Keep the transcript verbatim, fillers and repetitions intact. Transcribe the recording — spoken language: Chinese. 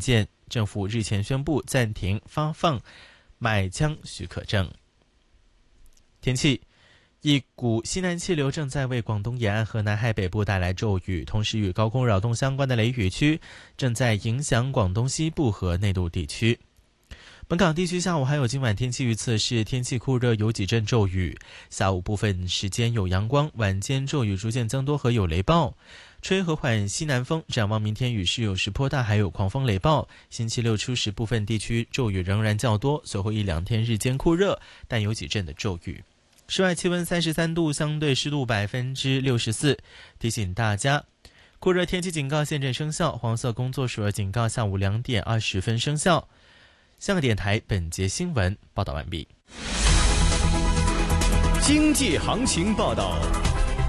件，政府日前宣布暂停发放买枪许可证。天气，一股西南气流正在为广东沿岸和南海北部带来骤雨，同时与高空扰动相关的雷雨区正在影响广东西部和内陆地区。本港地区下午还有今晚天气预测是天气酷热，有几阵骤雨，下午部分时间有阳光，晚间骤雨逐渐增多和有雷暴，吹和缓西南风。展望明天雨势有时颇大，还有狂风雷暴。星期六初时部分地区骤雨仍然较多，随后一两天日间酷热，但有几阵的骤雨。室外气温三十三度，相对湿度百分之六十四。提醒大家，酷热天气警告现正生效，黄色工作暑热警告下午两点二十分生效。香港电台本节新闻报道完毕。 经济行情报道。